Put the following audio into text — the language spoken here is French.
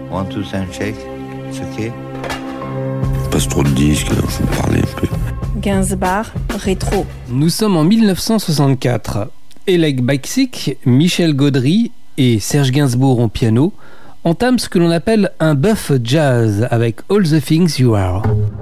One, two, sound check. It's okay. Passe trop de disques, faut me parler un peu. Gainsbourg, rétro. Nous sommes en 1964. Oleg Baksik, Michel Gaudry et Serge Gainsbourg au piano entament ce que l'on appelle un buff jazz avec All the Things You Are.